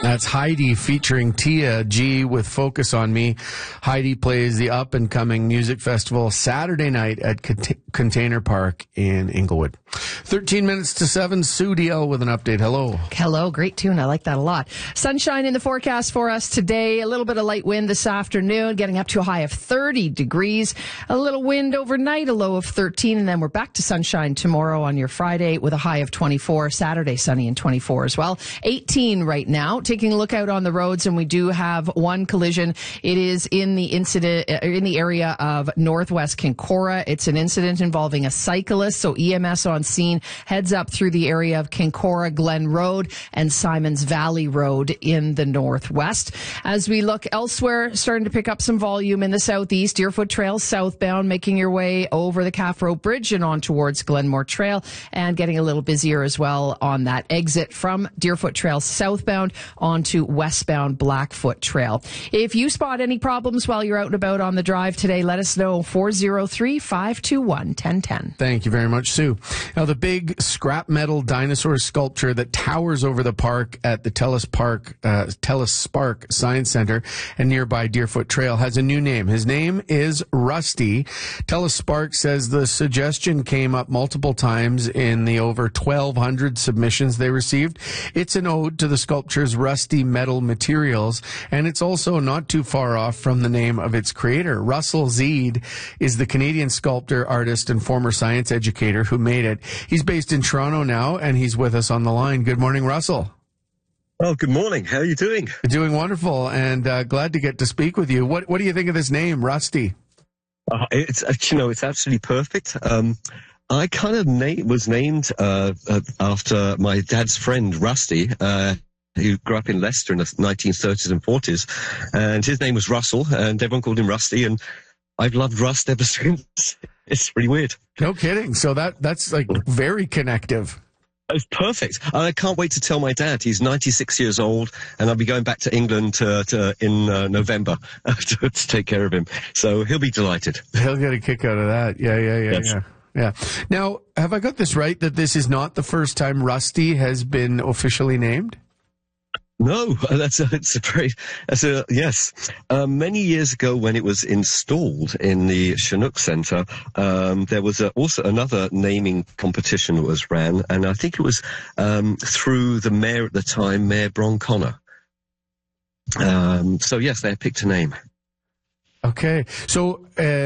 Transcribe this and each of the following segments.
That's Heidi featuring Tia G with Focus on Me. Heidi plays the up-and-coming music festival Saturday night at Container Park in Inglewood. 13 minutes to 7, Sue DL with an update. Hello. Hello. Great tune. I like that a lot. Sunshine in the forecast for us today. A little bit of light wind this afternoon, getting up to a high of 30 degrees. A little wind overnight, a low of 13, and then we're back to sunshine tomorrow on your Friday with a high of 24. Saturday, sunny and 24 as well. 18 right now. Taking a look out on the roads, and we do have one collision. It is in the area of Northwest Kincora. It's an incident involving a cyclist, so EMS on scene. Heads up through the area of Kincora Glen Road and Simons Valley Road in the northwest. As we look elsewhere, starting to pick up some volume in the southeast. Deerfoot Trail southbound, making your way over the Calf Road Bridge and on towards Glenmore Trail, and getting a little busier as well on that exit from Deerfoot Trail southbound onto westbound Blackfoot Trail. If you spot any problems while you're out and about on the drive today, let us know. 403-521-1010. Thank you very much, Sue. Now, the big scrap metal dinosaur sculpture that towers over the park at the TELUS Spark Science Center and nearby Deerfoot Trail has a new name. His name is Rusty. TELUS Spark says the suggestion came up multiple times in the over 1,200 submissions they received. It's an ode to the sculpture's rusty metal materials, and it's also not too far off from the name of its creator. Russell Zeed is the Canadian sculptor, artist, and former science educator who made it. He's based in Toronto now, and he's with us on the line. Good morning, Russell. Oh, good morning. How are you doing? Doing wonderful, and glad to get to speak with you. What do you think of this name, Rusty? It's absolutely perfect. I kind of was named after my dad's friend, Rusty, who grew up in Leicester in the 1930s and 40s. And his name was Russell, and everyone called him Rusty. And I've loved Rust ever since. It's pretty weird. No kidding. So that's like very connective. It's perfect. I can't wait to tell my dad. He's 96 years old, and I'll be going back to England in November to take care of him. So he'll be delighted. He'll get a kick out of that. Yeah. Now, have I got this right, that this is not the first time Rusty has been officially named? No, yes. Many years ago, when it was installed in the Chinook Centre, there was also another naming competition that was ran, and I think it was through the mayor at the time, Mayor Bron Connor. So yes, they picked a name. Okay, so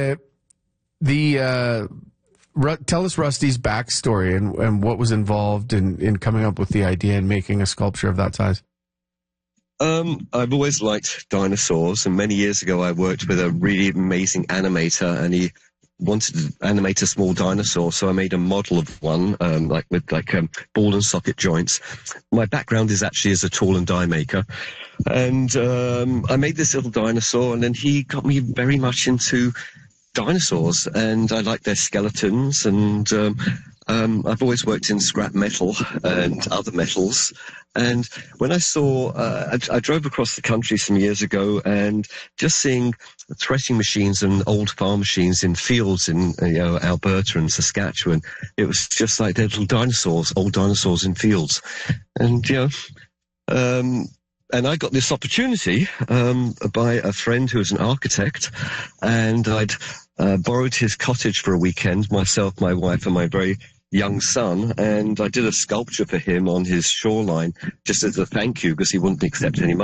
tell us Rusty's backstory and what was involved in coming up with the idea and making a sculpture of that size. I've always liked dinosaurs, and many years ago I worked with a really amazing animator, and he wanted to animate a small dinosaur, so I made a model of one, with ball and socket joints. My background is actually as a tool and die maker, and I made this little dinosaur, and then he got me very much into dinosaurs, and I like their skeletons, and I've always worked in scrap metal and other metals. And when I saw, I drove across the country some years ago, and just seeing threshing machines and old farm machines in fields in Alberta and Saskatchewan, it was just like they're little dinosaurs, old dinosaurs in fields. And and I got this opportunity by a friend who was an architect, and I'd borrowed his cottage for a weekend, myself, my wife, and my very young son, and I did a sculpture for him on his shoreline just as a thank you, because he wouldn't accept any money.